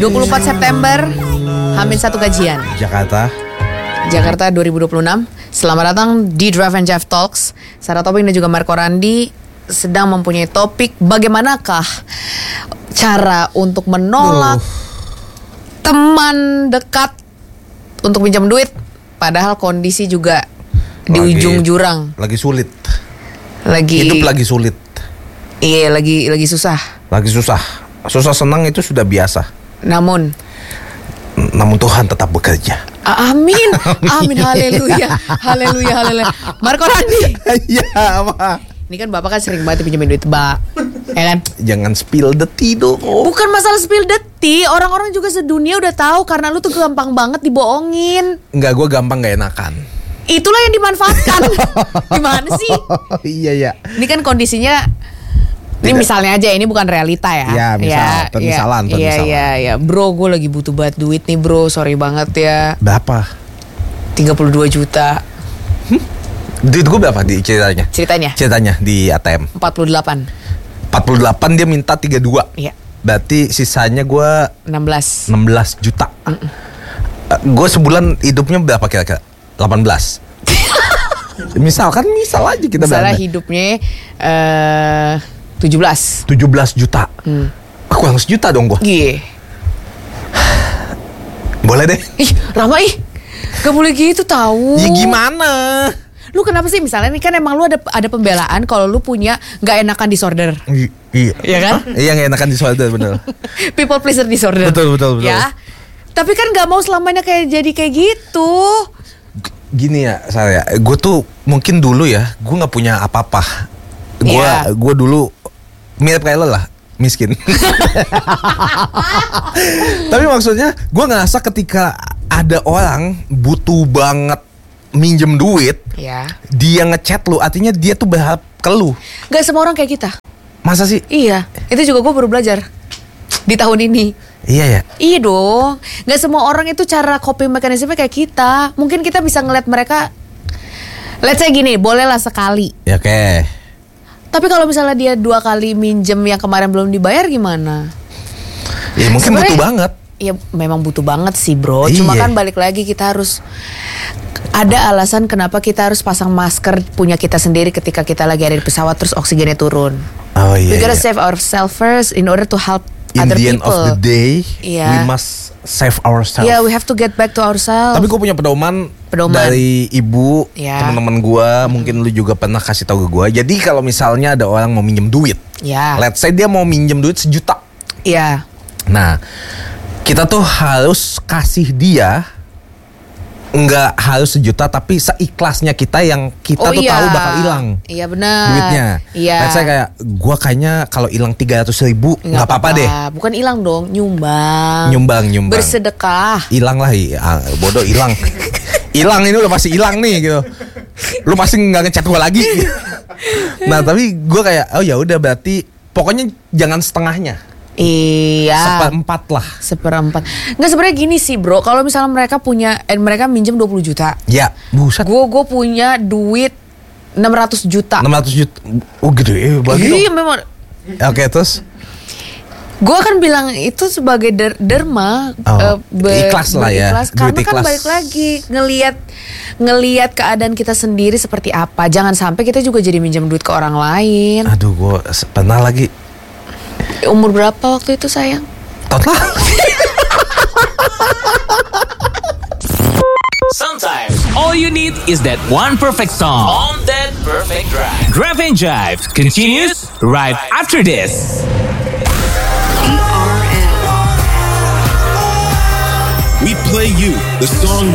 24 September, H-1 gajian. Jakarta 2026. Selamat datang di Drive and Jive Talks. Sarah Tobing dan juga Marco Randi sedang mempunyai topik bagaimanakah cara untuk menolak teman dekat untuk pinjam duit, padahal kondisi juga di ujung jurang. Lagi sulit. Hidup lagi sulit. Iya, lagi susah. Susah senang itu sudah biasa. Namun Tuhan tetap bekerja. Amin. Haleluya. Marco Randi. Iya, apa? Ini kan Bapak kan sering banget pinjemin duit, Mbak. Ya kan? Jangan spill the tea dong. Bukan masalah spill the tea, orang-orang juga sedunia udah tahu karena lu tuh gampang banget dibohongin. Enggak, gue gampang gak enakan. Itulah yang dimanfaatkan. Gimana sih? Iya. Ini kan kondisinya, ini misalnya aja, ini bukan realita ya. Iya, misalan. Iya. Bro, gue lagi butuh banget duit nih bro, sorry banget ya. Berapa? 32 juta. Duit gue berapa di ceritanya? Ceritanya di ATM 48 dia minta 32. Iya. Berarti sisanya gue 16 juta. Gue sebulan hidupnya berapa kira-kira? 18. Misal aja kita misalnya hidupnya 17 juta. Aku kurang sejuta dong gue. Iya. Boleh deh. Rama gak boleh gitu tahu. Ya gimana? Lu kenapa sih misalnya nih kan emang lu ada pembelaan kalau lu punya gak enakan disorder. Iya. Iya kan? Iya, gak enakan disorder, bener. People pleaser disorder. Betul. Ya. Tapi kan gak mau selamanya jadi kayak gitu. Gini ya, saya, gue tuh mungkin dulu ya, gue nggak punya apa-apa. Gue dulu mirip kayak lo lah, miskin. Tapi maksudnya, gue ngerasa ketika ada orang butuh banget minjem duit, dia ngechat lu, artinya dia tuh berharap ke lu. Gak semua orang kayak kita. Masa sih? Iya, itu juga gue baru belajar di tahun ini. Iya ya? Iya dong. Gak semua orang itu cara coping mekanismenya kayak kita. Mungkin kita bisa ngeliat mereka, let's say gini, bolehlah sekali. Ya oke. Tapi kalau misalnya dia 2 kali minjem yang kemarin belum dibayar gimana? Ya mungkin sebenernya, butuh banget. Ya memang butuh banget sih bro. Cuma kan balik lagi kita harus ada alasan kenapa kita harus pasang masker punya kita sendiri ketika kita lagi ada di pesawat terus oksigennya turun. Oh iya. We gotta save ourselves first in order to help in other the end people. of the day, we must save ourselves. Yeah, we have to get back to ourselves. Tapi gue punya pedoman dari ibu, teman-teman gue, mungkin lu juga pernah kasih tahu ke gue. Jadi kalau misalnya ada orang mau minjem duit, let's say dia mau minjem duit 1 juta. Iya. Nah, kita tuh harus kasih dia, nggak harus 1 juta, tapi seikhlasnya kita yang kita tuh tahu bakal hilang. Iya benar. Duitnya. Iya. Let's say kayak gue kayaknya kalau hilang 300.000 nggak apa-apa deh. Bukan hilang dong, nyumbang. Bersedekah. Hilang lah, bodoh hilang. Hilang ini udah pasti hilang nih gitu. Lu pasti nggak ngechat gue lagi. Nah tapi gue kayak ya udah berarti pokoknya jangan setengahnya. Iya. 1/4 lah. 1/4. Nggak, sebenarnya gini sih bro, kalau misalnya mereka minjem 20 juta. Ya, buset. Gue punya duit 600 juta. 600 juta. Oh gede banget. Iya memang. Oke, terus gue akan bilang itu sebagai derma, ikhlas lah ya. Karena kan balik lagi ngelihat keadaan kita sendiri seperti apa. Jangan sampai kita juga jadi minjem duit ke orang lain. Aduh, gue pernah lagi. Umur berapa waktu itu sayang? Tahun lalu. Sometimes all you need is that one perfect song on that perfect drive. Drive and Jive continues right after this. We play you the song